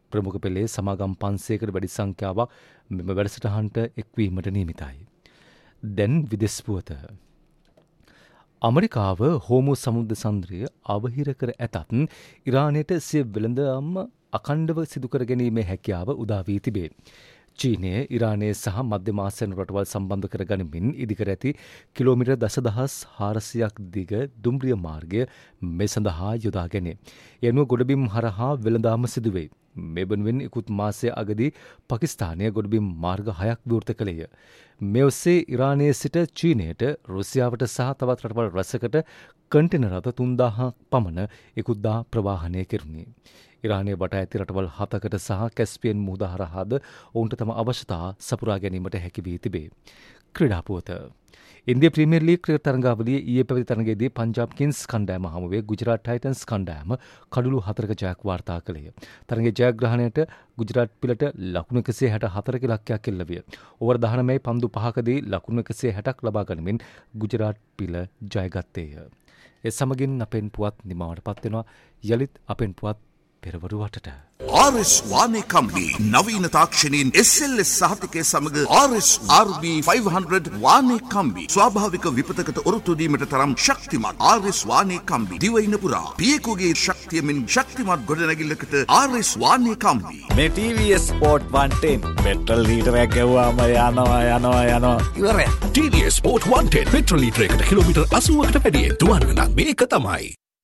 ප්‍රමුඛ පෙළේ සමාගම් 500කට වැඩි සංඛ්‍යාවක් මෙම වැඩසටහනට එක්වීමට නියමිතයි. දැන් විදෙස් පුවත. ඇමරිකාව හෝමු සමුද්‍ර සන්ද්‍රය අවහිර කර ඇතත් ඉරානයට සිය වෙළඳාම අඛණ්ඩව සිදු කර ගැනීමේ හැකියාව උදා වී තිබේ. චීනය ඉරානය සහ මධ්‍යම ආසියානු රටවල් සම්බන්ධ කර ගනිමින් ඉදිකර ඇති කිලෝමීටර් 10,400ක් දිග දුම්රිය මාර්ගය මේ සඳහා යොදා ගැනේ. යනුව ගොඩබිම් හරහා වෙළඳාම සිදුවේ. මේ වෙනුවෙන් ඉකුත් මාසයේ අගදී පාකිස්තානය ගොඩබිම් මාර්ග 6ක් විවෘත කළේය. මේ ඔස්සේ ඉරානයේ සිට චීනයට රුසියාවට සහ තවත් රටවල් රැසකට කන්ටේනර් රථ 3000ක් පමණ ඉකුත්දා ප්‍රවාහනය කෙරුණි. ඉරානයේ වටා ඇති රටවල් 7කට සහ කැස්පියන් මුහුද හරහාද ඔවුන්ට තම අවශ්‍යතා සපුරා ගැනීමට හැකි වී තිබේ. ක්‍රීඩා පුවත. ඉන්දියා ප්‍රීමියර් ලීග් ක්‍රිකට් තරඟාවලියේ ඊයේ පැවති තරඟයේදී පංජාබ් කිංස් කණ්ඩායම හමුවේ ගුජරාට් ටයිටන්ස් කණ්ඩායම කඩලු 4ක ජයක් වාර්තා කළේය. තරඟයේ ජයග්‍රහණයට ගුජරාට් පිලට ලකුණු 164ක ඉලක්කයක් එල්ල විය. ඕවර් 19 පන්දු 5කදී ලකුණු 160ක් ලබා ගනිමින් ගුජරාට් පිල ජයගත්තේය. ඒ සමගින් අපෙන් පුවත් නිමවට පත් වෙනවා. යලිත් අපෙන් පුවත් පෙරවරු වටට. RS වානේ කම්බි නවීන තාක්ෂණයෙන් SLS සහතිකයේ සමග RS RB 500 වානේ කම්බි ස්වාභාවික විපතකට ඔරොත්තු දීමට තරම් ශක්තිමත් RS වානේ කම්බි දිවයින පුරා පියෙකුගේ ශක්තියමින් ශක්තිමත් ගොඩනැගිල්ලකට RS වානේ කම්බි. මේ TVS Sport 110 පෙට්‍රල් ලීටරයක් ගැව්වාම යනවා ඉවරයි. TVS Sport 110 පෙට්‍රල් ලීටරයකට කිලෝමීටර් 80කට වැඩියෙන් දුවන්න නම් මේක තමයි.